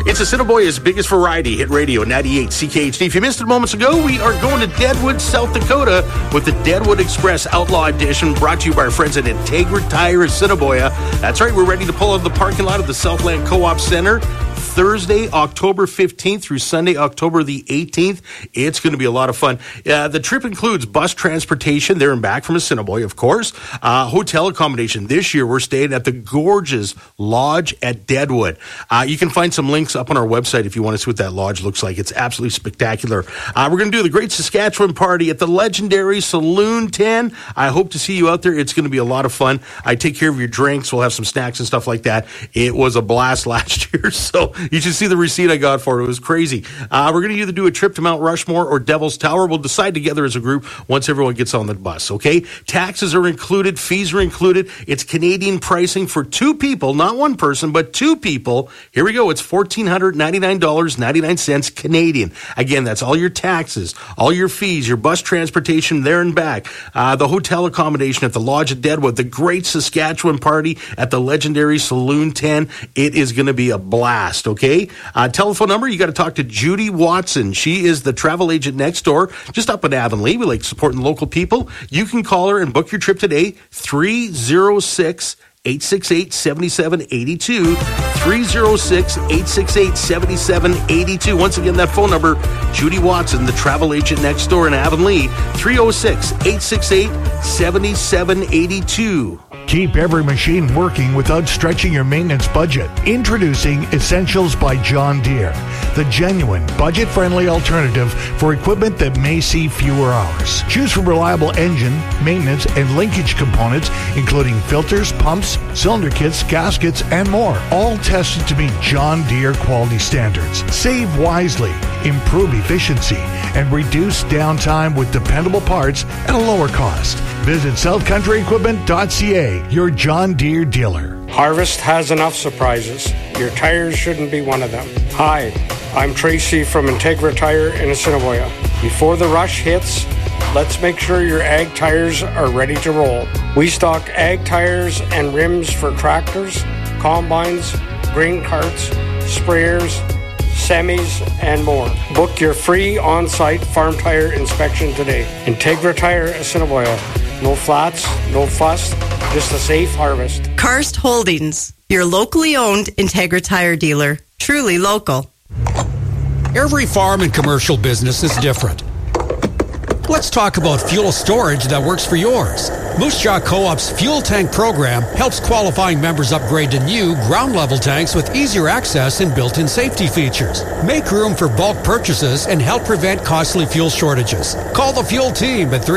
It's Assiniboia's biggest variety hit radio, 98 CKHD. If you missed it moments ago, we are going to Deadwood, South Dakota with the Deadwood Express Outlaw Edition, brought to you by our friends at Integra Tire Assiniboia. That's right, we're ready to pull out of the parking lot of the Southland Co-op Center Thursday, October 15th through Sunday, October the 18th. It's going to be a lot of fun. The trip includes bus transportation there and back from Assiniboia, of course. Hotel accommodation. This year, we're staying at the gorgeous Lodge at Deadwood. You can find some links up on our website if you want to see what that lodge looks like. It's absolutely spectacular. We're going to do the Great Saskatchewan Party at the legendary Saloon 10. I hope to see you out there. It's going to be a lot of fun. I take care of your drinks. We'll have some snacks and stuff like that. It was a blast last year, so you should see the receipt I got for it. It was crazy. We're going to either do a trip to Mount Rushmore or Devil's Tower. We'll decide together as a group once everyone gets on the bus, okay? Taxes are included. Fees are included. It's Canadian pricing for two people, not one person, but two people. Here we go. It's $1,499.99 Canadian. Again, that's all your taxes, all your fees, your bus transportation there and back, the hotel accommodation at the Lodge at Deadwood, the Great Saskatchewan Party at the legendary Saloon 10. It is going to be a blast, okay? Telephone number, you got to talk to Judy Watson. She is the travel agent next door, just up in Avonlea. We like supporting local people. You can call her and book your trip today, 306-868-7782. 306-868-7782. Once again, that phone number, Judy Watson, the travel agent next door in Avonlea, 306-868-7782. Keep every machine working without stretching your maintenance budget. Introducing Essentials by John Deere, the genuine, budget-friendly alternative for equipment that may see fewer hours. Choose from reliable engine, maintenance, and linkage components, including filters, pumps, cylinder kits, gaskets, and more, all tested to meet John Deere quality standards. Save wisely, improve efficiency, and reduce downtime with dependable parts at a lower cost. Visit southcountryequipment.ca, your John Deere dealer. Harvest has enough surprises. Your tires shouldn't be one of them. Hi, I'm Tracy from Integra Tire in Assiniboia. Before the rush hits, let's make sure your ag tires are ready to roll. We stock ag tires and rims for tractors, combines, grain carts, sprayers, semis, and more. Book your free on-site farm tire inspection today. Integra Tire Assiniboia. No flats, no fuss, just a safe harvest. Karst Holdings, your locally owned Integra Tire dealer. Truly local. Every farm and commercial business is different. Let's talk about fuel storage that works for yours. Moose Jaw Co-op's fuel tank program helps qualifying members upgrade to new ground-level tanks with easier access and built-in safety features. Make room for bulk purchases and help prevent costly fuel shortages. Call the fuel team at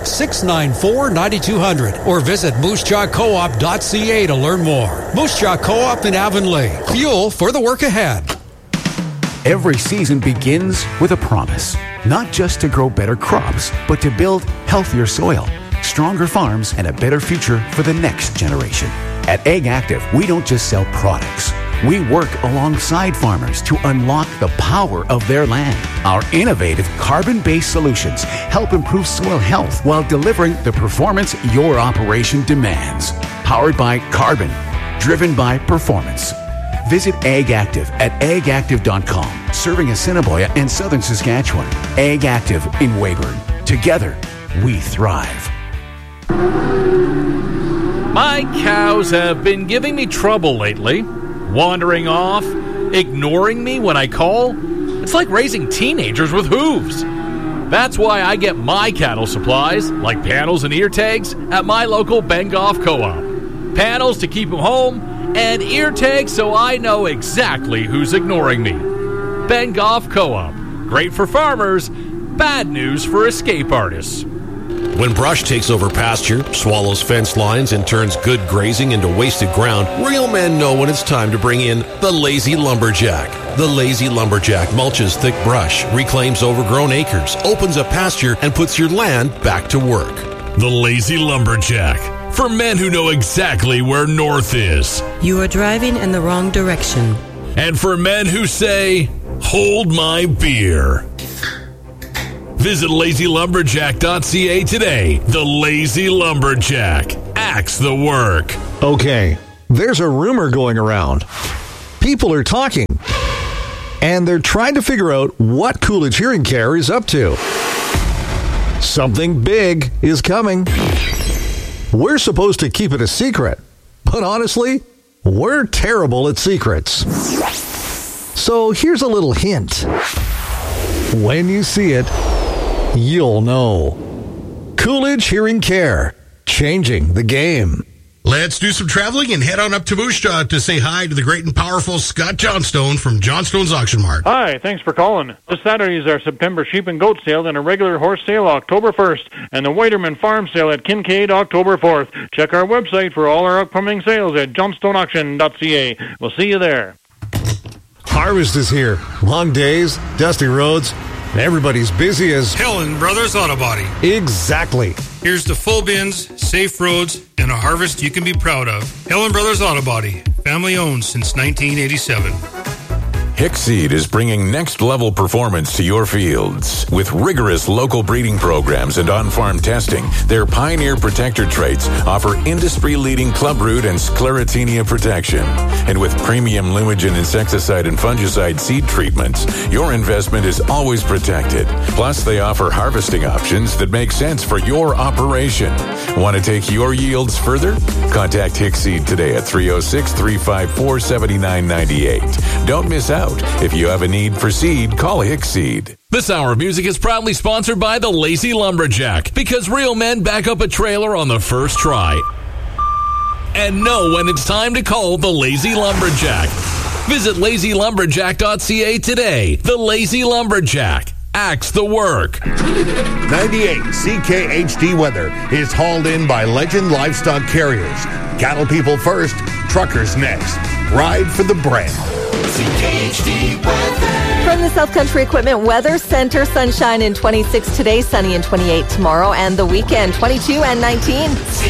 306-694-9200 or visit moosejawcoop.ca to learn more. Moose Jaw Co-op in Avonlea. Fuel for the work ahead. Every season begins with a promise, not just to grow better crops, but to build healthier soil, stronger farms, and a better future for the next generation. At AgActive, we don't just sell products. We work alongside farmers to unlock the power of their land. Our innovative carbon-based solutions help improve soil health while delivering the performance your operation demands. Powered by carbon, driven by performance. Visit AgActive at agactive.com, serving Assiniboia and southern Saskatchewan. AgActive in Weyburn. Together, we thrive. My cows have been giving me trouble lately. Wandering off, ignoring me when I call. It's like raising teenagers with hooves. That's why I get my cattle supplies, like panels and ear tags, at my local Bengoff Co-op. Panels to keep them home, and ear tags so I know exactly who's ignoring me. Bengoff Co-op. Great for farmers, bad news for escape artists. When brush takes over pasture, swallows fence lines, and turns good grazing into wasted ground, real men know when it's time to bring in the Lazy Lumberjack. The Lazy Lumberjack mulches thick brush, reclaims overgrown acres, opens up pasture, and puts your land back to work. The Lazy Lumberjack. For men who know exactly where north is. You are driving in the wrong direction. And for men who say, hold my beer. Visit lazylumberjack.ca today. The Lazy Lumberjack. Axe the work. Okay, there's a rumor going around. People are talking. and they're trying to figure out what Coolidge Hearing Care is up to. Something big is coming. We're supposed to keep it a secret, but honestly, we're terrible at secrets. So here's a little hint. When you see it, you'll know. Coolidge Hearing Care, changing the game. Let's do some traveling and head on up to Moose Jaw to say hi to the great and powerful Scott Johnstone from Johnstone's Auction Mart. Hi, thanks for calling. This Saturday is our September sheep and goat sale and a regular horse sale October 1st and the Whiterman Farm Sale at Kincaid October 4th. Check our website for all our upcoming sales at johnstoneauction.ca. We'll see you there. Harvest is here. Long days, dusty roads, and everybody's busy as Helen Brothers Auto Body. Exactly. Here's to full bins, safe roads, and a harvest you can be proud of. Helen Brothers Auto Body, family owned since 1987. Hickseed is bringing next-level performance to your fields. With rigorous local breeding programs and on-farm testing, their Pioneer Protector traits offer industry-leading clubroot and sclerotinia protection. And with premium Lumigen insecticide and fungicide seed treatments, your investment is always protected. Plus, they offer harvesting options that make sense for your operation. Want to take your yields further? Contact Hickseed today at 306-354-7998. Don't miss out. If you have a need for seed, call Hickseed. This hour of music is proudly sponsored by the Lazy Lumberjack, because real men back up a trailer on the first try and know when it's time to call the Lazy Lumberjack. Visit lazylumberjack.ca today. The Lazy Lumberjack. Axe the work. 98 CKHD weather is hauled in by Legend Livestock Carriers. Cattle people first, truckers next. Ride for the brand. CKHD weather. From the South Country Equipment Weather Center, sunshine in 26 today, sunny in 28 tomorrow, and the weekend 22 and 19.